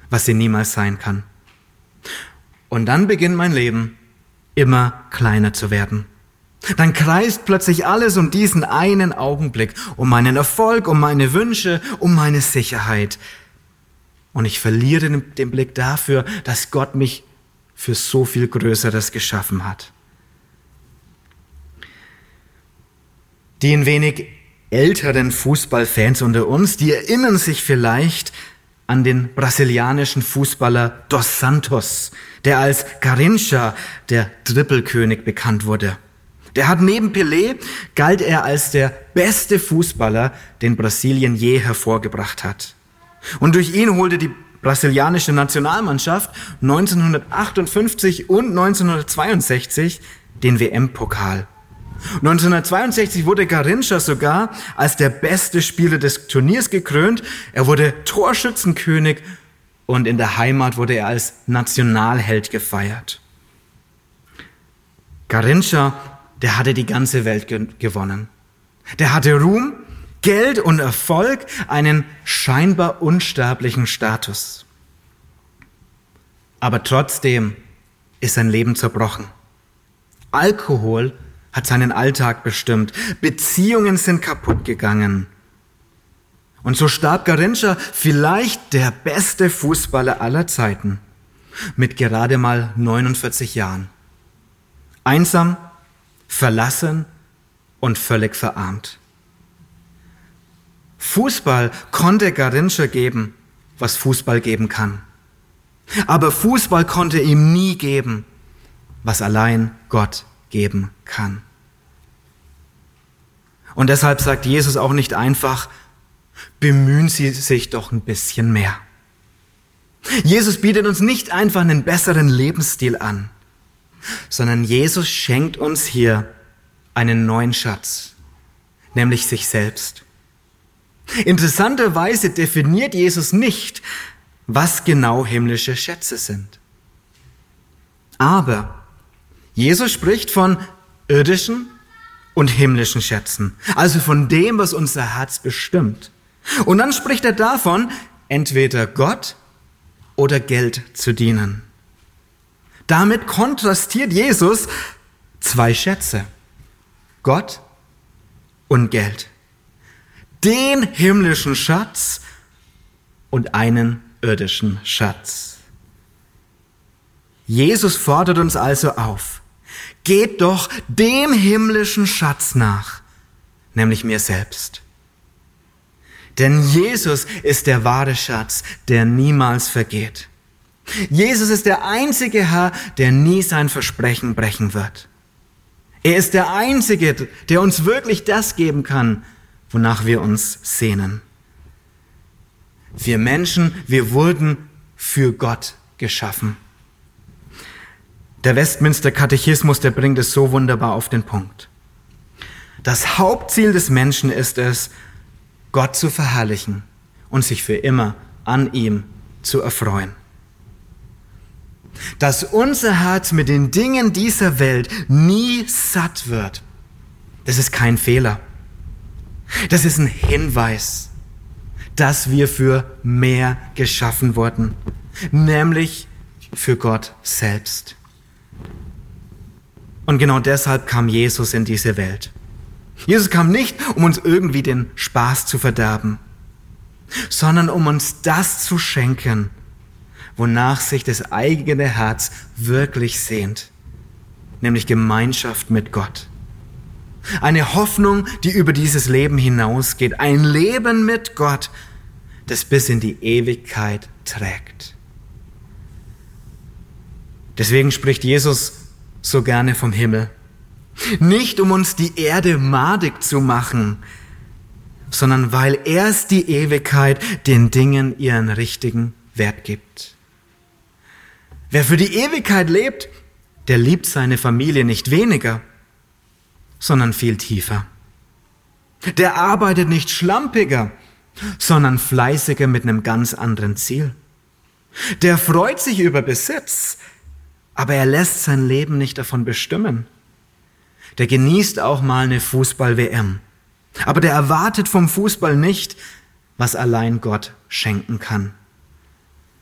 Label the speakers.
Speaker 1: was sie niemals sein kann. Und dann beginnt mein Leben immer kleiner zu werden. Dann kreist plötzlich alles um diesen einen Augenblick, um meinen Erfolg, um meine Wünsche, um meine Sicherheit. Und ich verliere den Blick dafür, dass Gott mich für so viel Größeres geschaffen hat. Die ein wenig älteren Fußballfans unter uns, die erinnern sich vielleicht an den brasilianischen Fußballer Dos Santos, der als Garrincha, der Trippelkönig, bekannt wurde. Der hat neben Pelé, galt er als der beste Fußballer, den Brasilien je hervorgebracht hat. Und durch ihn holte die brasilianische Nationalmannschaft 1958 und 1962 den WM-Pokal. 1962 wurde Garrincha sogar als der beste Spieler des Turniers gekrönt. Er wurde Torschützenkönig und in der Heimat wurde er als Nationalheld gefeiert. Garrincha, der hatte die ganze Welt gewonnen. Der hatte Ruhm, Geld und Erfolg, einen scheinbar unsterblichen Status. Aber trotzdem ist sein Leben zerbrochen. Alkohol hat seinen Alltag bestimmt. Beziehungen sind kaputt gegangen. Und so starb Garrincha, vielleicht der beste Fußballer aller Zeiten, mit gerade mal 49 Jahren. Einsam, verlassen und völlig verarmt. Fußball konnte Garrincha geben, was Fußball geben kann. Aber Fußball konnte ihm nie geben, was allein Gott geben kann. Und deshalb sagt Jesus auch nicht einfach, bemühen Sie sich doch ein bisschen mehr. Jesus bietet uns nicht einfach einen besseren Lebensstil an, sondern Jesus schenkt uns hier einen neuen Schatz, nämlich sich selbst. Interessanterweise definiert Jesus nicht, was genau himmlische Schätze sind. Aber Jesus spricht von irdischen und himmlischen Schätzen, also von dem, was unser Herz bestimmt. Und dann spricht er davon, entweder Gott oder Geld zu dienen. Damit kontrastiert Jesus zwei Schätze, Gott und Geld. Den himmlischen Schatz und einen irdischen Schatz. Jesus fordert uns also auf, geht doch dem himmlischen Schatz nach, nämlich mir selbst. Denn Jesus ist der wahre Schatz, der niemals vergeht. Jesus ist der einzige Herr, der nie sein Versprechen brechen wird. Er ist der Einzige, der uns wirklich das geben kann, wonach wir uns sehnen. Wir Menschen, wir wurden für Gott geschaffen. Der Westminster Katechismus, der bringt es so wunderbar auf den Punkt. Das Hauptziel des Menschen ist es, Gott zu verherrlichen und sich für immer an ihm zu erfreuen. Dass unser Herz mit den Dingen dieser Welt nie satt wird, das ist kein Fehler. Das ist ein Hinweis, dass wir für mehr geschaffen wurden, nämlich für Gott selbst. Und genau deshalb kam Jesus in diese Welt. Jesus kam nicht, um uns irgendwie den Spaß zu verderben, sondern um uns das zu schenken, wonach sich das eigene Herz wirklich sehnt, nämlich Gemeinschaft mit Gott. Eine Hoffnung, die über dieses Leben hinausgeht, ein Leben mit Gott, das bis in die Ewigkeit trägt. Deswegen spricht Jesus so gerne vom Himmel. Nicht um uns die Erde madig zu machen, sondern weil erst die Ewigkeit den Dingen ihren richtigen Wert gibt. Wer für die Ewigkeit lebt, der liebt seine Familie nicht weniger, sondern viel tiefer. Der arbeitet nicht schlampiger, sondern fleißiger mit einem ganz anderen Ziel. Der freut sich über Besitz, aber er lässt sein Leben nicht davon bestimmen. Der genießt auch mal eine Fußball-WM, aber der erwartet vom Fußball nicht, was allein Gott schenken kann.